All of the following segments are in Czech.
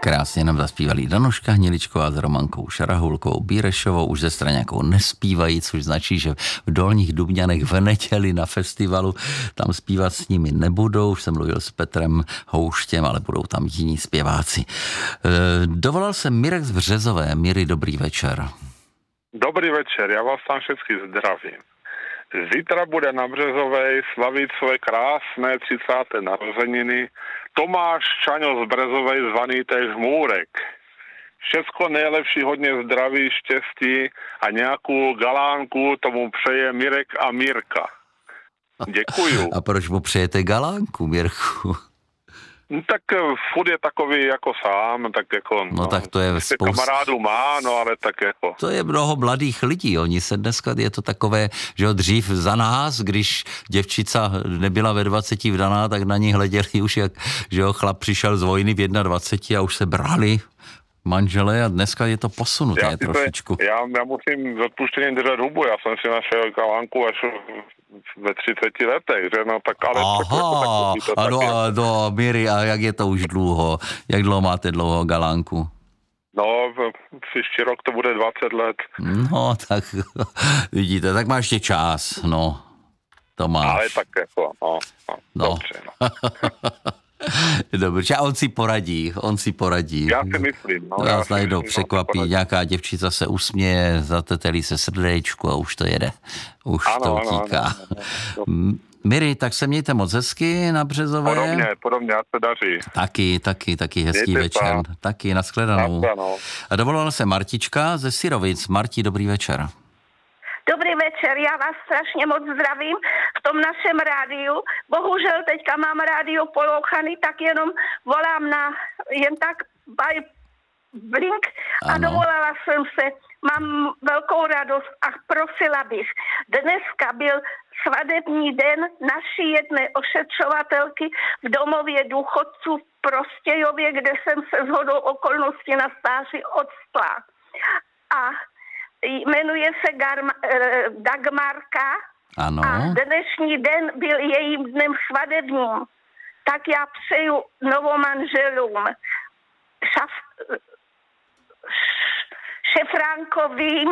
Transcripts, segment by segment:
Krásně nám zaspívali Danuška Hniličková s Romankou Šarahulkou Bírešovou, už ze Straňákou nespívají, což značí, že v Dolních Dubňanech v neděli na festivalu tam zpívat s nimi nebudou. Už jsem mluvil s Petrem Houštěm, ale budou tam jiní zpěváci. Dovolal se Mirek z Březové. Miri, dobrý večer. Dobrý večer, já vás tam všetky zdravím. Zítra bude na Březovej slavit svoje krásné 30. narozeniny Tomáš Čaňo z Březovej, zvaný též Můrek. Všecko nejlepší, hodně zdraví, štěstí a nějakou galánku tomu přeje Mirek a Mirka. Děkuju. A proč mu přejete galánku, Mirku? Tak furt je takový jako sám, tak jako... No tak to je kamarádů má, no ale tak jako... To je mnoho mladých lidí, oni se dneska, je to takové, že jo, dřív za nás, když děvčica nebyla ve 20 vdaná, tak na ní hleděli už jak, že jo, chlap přišel z vojny v 21 a už se brali manželé a dneska je to posunuté trošičku. Já musím s odpuštěním držet hubu, já jsem si našel galánku až ve 30 letech, že no tak ale... Aha, ano, Miri, a jak je to už dlouho? Jak dlouho máte galánku? No, příští rok to bude 20 let. No, tak vidíte, tak máš ještě čas, no. To máš. Ale tak jako, no. Dobře, no. Dobře, a on si poradí. Já si myslím, no. Vás najednou překvapí, nějaká děvčica se usměje, zatetelí se srdéčku a už to jede. Už to utíká. Miri, tak se mějte moc hezky na Březové. Podobně, ať se daří. Taky hezký večer. Taky, nashledanou. A dovolala se Martička ze Syrovic. Marti, dobrý večer. Dobrý večer, já vás strašně moc zdravím v tom našem rádiu. Bohužel teďka mám rádio polouchaný, tak jenom volám na jen tak by blink a dovolala jsem se. Mám velkou radost a prosila bych. Dneska byl svadební den naší jedné ošetřovatelky v domově důchodců v Prostějově, kde jsem se shodou okolností na stáži odstla. A jmenuje se Dagmarka. Ano. A dnešní den byl jejím dnem svadebním. Tak já přeju novomanželům Šefránkovým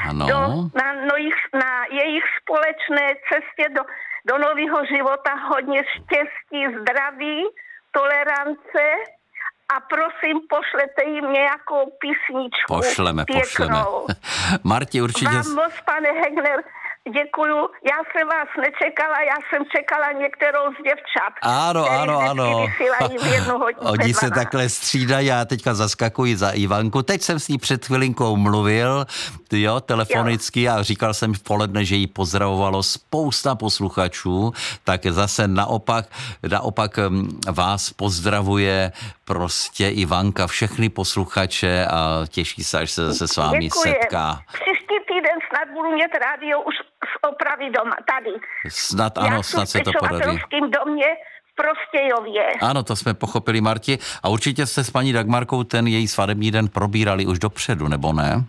na jejich společné cestě do nového života hodně štěstí, zdraví, tolerance a prosím, pošlete jim nějakou písničku. Pošleme. Marti, určitě... Vám moc, pane Hegner, děkuju. Já jsem vás nečekala, já jsem čekala některou z děvčat. Ano. Oni se takhle střídají, já teďka zaskakuji za Ivanku. Teď jsem s ní před chvilinkou mluvil, telefonicky a říkal jsem v poledne, že jí pozdravovalo spousta posluchačů, tak zase naopak vás pozdravuje prostě Ivanka, všechny posluchače a těší se, až se zase s vámi setká. Příští týden snad budu mít rádio už z opravy doma, tady. Snad se to podaří. Já jsem v pečovatelském domě v Prostějově. Ano, to jsme pochopili, Marti. A určitě jste s paní Dagmarkou ten její svadební den probírali už dopředu, nebo ne?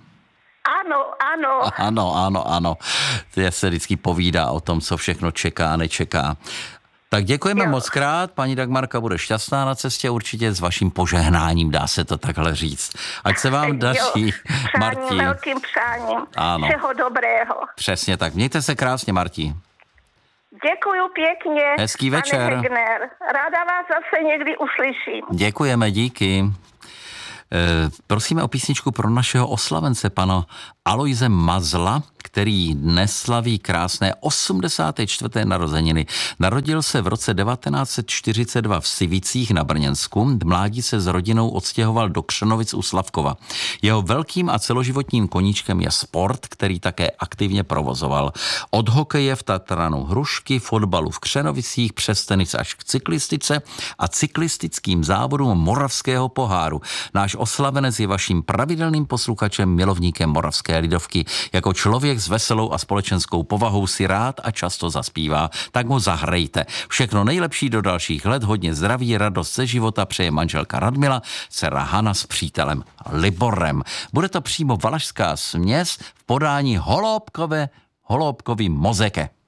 Ano. To se vždycky povídá o tom, co všechno čeká a nečeká. Tak děkujeme moc krát, paní Dagmarka bude šťastná na cestě, určitě s vaším požehnáním, dá se to takhle říct. Ať se vám daří, Marti. Velkým přáním. Ano. Všeho dobrého. Přesně tak, mějte se krásně, Marti. Děkuju pěkně. Hezký večer. Pane Hegner. Ráda vás zase někdy uslyším. Děkujeme, díky. Prosíme o písničku pro našeho oslavence, pana Alojze Mazla, který dnes slaví krásné 84. narozeniny. Narodil se v roce 1942 v Sivicích na Brněnsku. V mládí se s rodinou odstěhoval do Křenovic u Slavkova. Jeho velkým a celoživotním koníčkem je sport, který také aktivně provozoval. Od hokeje v Tatranu Hrušky, fotbalu v Křenovicích, přes tenis až k cyklistice a cyklistickým závodům Moravského poháru. Náš oslavenec je vaším pravidelným posluchačem, milovníkem moravské lidovky. Jako člověk s veselou a společenskou povahou si rád a často zaspívá. Tak mu zahrejte. Všechno nejlepší do dalších let, hodně zdraví, radost ze života přeje manželka Radmila, dcera Hana s přítelem Liborem. Bude to přímo valašská směs v podání Holóbkovým Mozeke.